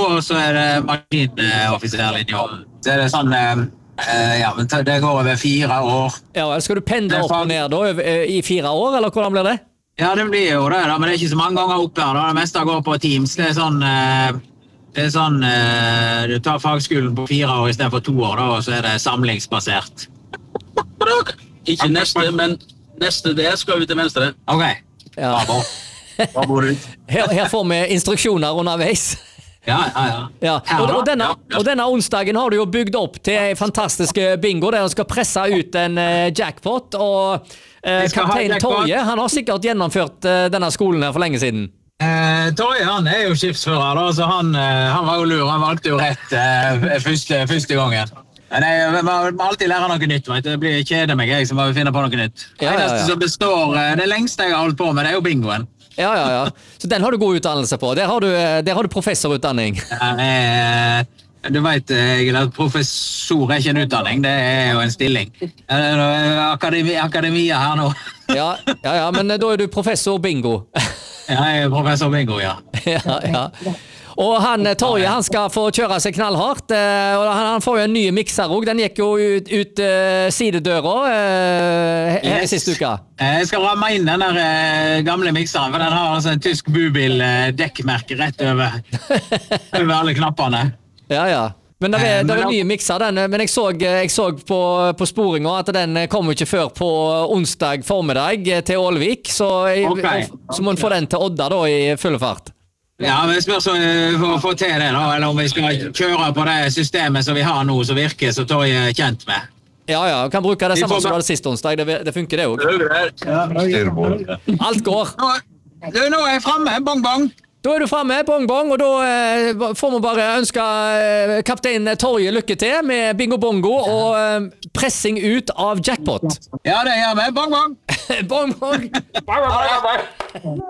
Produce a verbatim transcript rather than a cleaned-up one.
og så er det maskinoffiserlinja. Så er det sånn, uh, ja, men det går over fire år. Ja, skal du pendle opp og ned da, i fire år, eller hvordan blir det? Ja, det blir jo det, da, men det er ikke så mange ganger opp her. Da. Det meste går på Teams. Det er sånn, det er sånn du tar fagskolen på fire år i stedet for to år, da, og så er det samlingsbasert. Ikke neste, men neste del skal vi til venstre. Ok. Ja. Hva bor du? Her, her får vi instruksjoner underveis. Ja, ja, ja. Ja. Og, og, denne, og denne onsdagen har du jo bygd opp til en fantastisk bingo der du skal presse ut en uh, jackpot, og uh, kaptein Torje, han har sikkert gjennomført uh, denne skolen her for lenge siden. Uh, Torje, han er jo skipsfører, da, så han, uh, han var jo lur, han valgte jo rett uh, første, første gangen. Men jeg må alltid lære noe nytt, vet du. Det blir kjede meg, jeg som må finne på noe nytt. Ja, ja, ja. Det som består, uh, det lengste jeg har holdt på med, det er jo bingoen. Ja, ja, ja. Så den har du god utdannelse på. Der har du, der har du professorutdanning. Ja, jeg, du vet, at professor er ikke en utdanning, det er jo en stilling. Akademi, akademia her nå. Ja, ja, ja, men da er du professor bingo. Ja, jeg er professor bingo, ja. Ja, ja. Og han, Torje, han skal få kjøre seg knallhardt, og han får jo en ny mikser også. Den gikk jo ut, ut uh, sidedøra uh, her yes. I siste uka. Jeg skal ramme inn den der uh, gamle mikseren, for den har altså en tysk bubil uh, dekkmerke rett over, over alle knappene. Ja, ja. Men det er, det er en ny mikser, den, men jeg så, jeg så på, på sporingen at den kommer ikke før på onsdag formiddag til Ålvik, så, jeg, okay. så må en få den til Odda da i full fart. Ja, men spørs om vi får få til det da, eller om vi skal kjøre på det systemet som vi har nå, som virker, så tar jeg kjent med. Ja, ja, vi kan bruke det samme som var det siste onsdag, det, det funker det også. Alt går. Nå, nå er jeg fremme, bong bong. Da er du fremme, bong bong, og da eh, får vi bare ønske eh, kaptein Torje lykke til med bingo bongo og eh, pressing ut av jackpot. Ja, det gjør vi, bong bong. Bong bong.